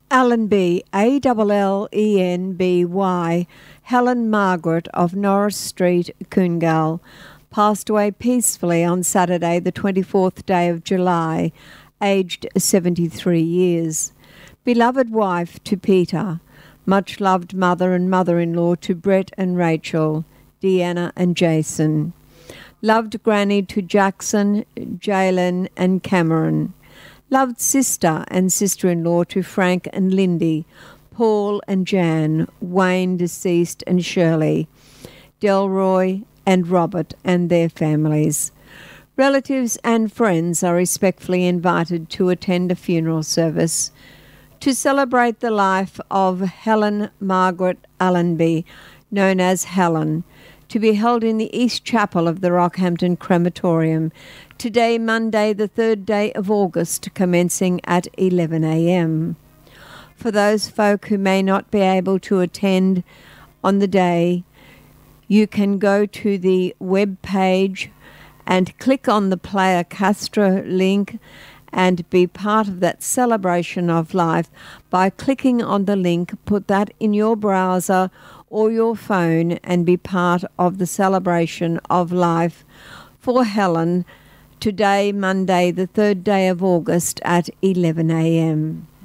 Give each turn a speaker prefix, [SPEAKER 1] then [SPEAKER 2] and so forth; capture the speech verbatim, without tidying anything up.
[SPEAKER 1] Allenby, A L L E N B Y, Helen Margaret of Norris Street, Coongal, passed away peacefully on Saturday, the twenty-fourth day of July, aged seventy-three years. Beloved wife to Peter, much loved mother and mother-in-law to Brett and Rachel, Deanna and Jason. Loved granny to Jackson, Jalen and Cameron. Loved sister and sister-in-law to Frank and Lindy, Paul and Jan, Wayne deceased and Shirley, Delroy and Robert and their families. Relatives and friends are respectfully invited to attend a funeral service to celebrate the life of Helen Margaret Allenby, known as Helen, to be held in the East Chapel of the Rockhampton Crematorium today, Monday, the third day of August, commencing at eleven a m. For those folk who may not be able to attend on the day, you can go to the web page and click on the Playa Castro link and be part of that celebration of life by clicking on the link. Put that in your browser or your phone and be part of the celebration of life for Helen today, Monday, the third day of August at eleven a m.